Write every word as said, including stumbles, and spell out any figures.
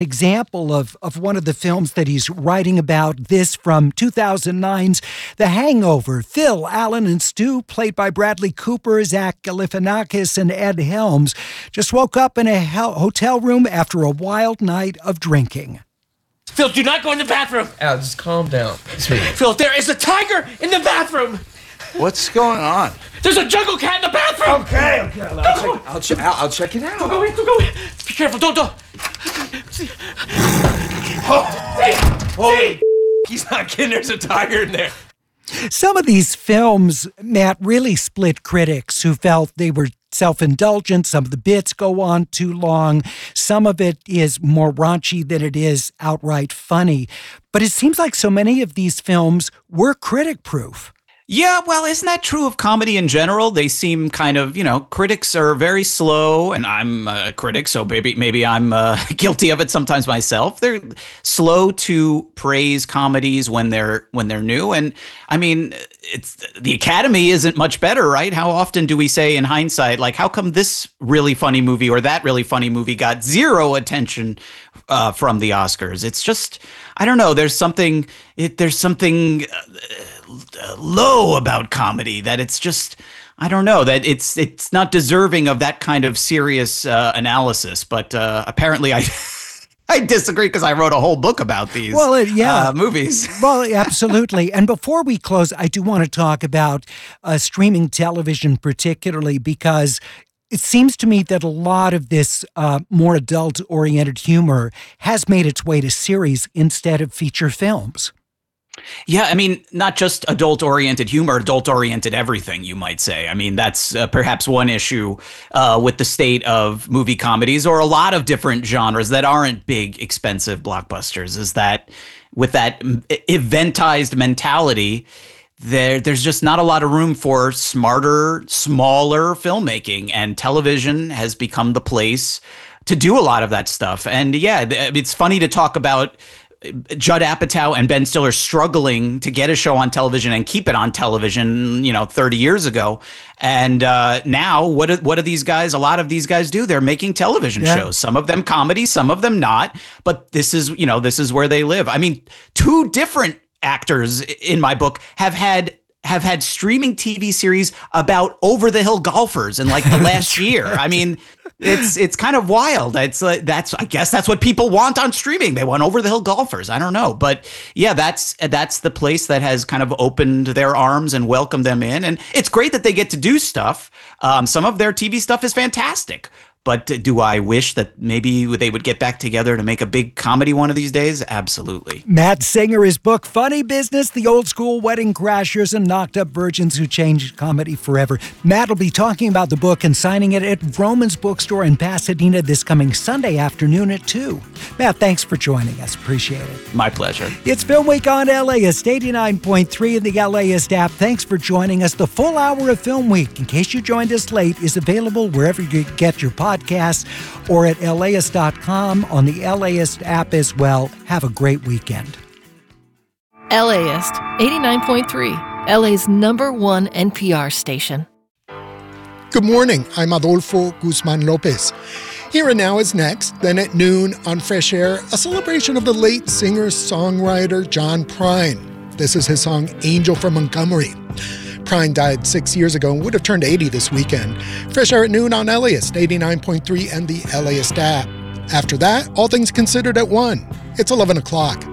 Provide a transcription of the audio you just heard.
example of, of one of the films that he's writing about. This from two thousand nine's The Hangover. Phil, Alan, and Stu, played by Bradley Cooper, Zach Galifianakis, and Ed Helms, just woke up in a hel- hotel room after a wild night of drinking. Phil, do not go in the bathroom. Al, just calm down. Sweetie. Phil, there is a tiger in the bathroom. What's going on? There's a jungle cat in the bathroom. Okay, okay. I'll, check, I'll, check, I'll, I'll check it out. Go, go in, go, go in. Be careful, don't, don't. Oh, See, holy see. He's not kidding. There's a tiger in there. Some of these films, Matt, really split critics who felt they were self-indulgent. Some of the bits go on too long. Some of it is more raunchy than it is outright funny. But it seems like so many of these films were critic-proof. Yeah, well, isn't that true of comedy in general? They seem kind of, you know, critics are very slow, and I'm a critic, so maybe maybe I'm uh, guilty of it sometimes myself. They're slow to praise comedies when they're when they're new, and I mean, it's the Academy isn't much better, right? How often do we say in hindsight, like, how come this really funny movie or that really funny movie got zero attention uh, from the Oscars? It's just, I don't know. There's something. It, there's something. Uh, low about comedy that it's just I don't know that it's it's not deserving of that kind of serious uh, analysis, but uh, apparently I I disagree because I wrote a whole book about these well, uh, yeah. uh, movies. Well, absolutely. And before we close, I do want to talk about uh, streaming television particularly, because it seems to me that a lot of this uh, more adult-oriented humor has made its way to series instead of feature films. Yeah, I mean, not just adult-oriented humor, adult-oriented everything, you might say. I mean, that's uh, perhaps one issue uh, with the state of movie comedies, or a lot of different genres that aren't big, expensive blockbusters, is that with that eventized mentality, there there's just not a lot of room for smarter, smaller filmmaking, and television has become the place to do a lot of that stuff. And yeah, it's funny to talk about Judd Apatow and Ben Stiller struggling to get a show on television and keep it on television, you know, thirty years ago. And uh, now what do, what do these guys, a lot of these guys do? They're making television yeah. shows, some of them comedy, some of them not. But this is, you know, this is where they live. I mean, two different actors in my book have had have had streaming T V series about over-the-hill golfers in like the last year. I mean, it's it's kind of wild. It's like, that's I guess that's what people want on streaming. They want over-the-hill golfers. I don't know, but yeah, that's that's the place that has kind of opened their arms and welcomed them in, and it's great that they get to do stuff. Um, some of their T V stuff is fantastic. But do I wish that maybe they would get back together to make a big comedy one of these days? Absolutely. Matt Singer, his book, Funny Business, The Old School Wedding Crashers and Knocked Up Virgins Who Changed Comedy Forever. Matt will be talking about the book and signing it at Vroman's Bookstore in Pasadena this coming Sunday afternoon at two. Matt, thanks for joining us. Appreciate it. My pleasure. It's Film Week on LAist, eighty-nine point three in the LAist app. Thanks for joining us. The full hour of Film Week, in case you joined us late, is available wherever you get your podcast. Podcasts or at L Aist dot com on the LAist app as well. Have a great weekend. LAist, eighty-nine point three, L A's number one N P R station. Good morning. I'm Adolfo Guzman Lopez. Here and Now is next. Then at noon on Fresh Air, a celebration of the late singer-songwriter John Prine. This is his song Angel from Montgomery. Prine died six years ago and would have turned eighty this weekend. Fresh Air at noon on LAist, eighty-nine point three and the LAist app. After that, All Things Considered at one. It's eleven o'clock.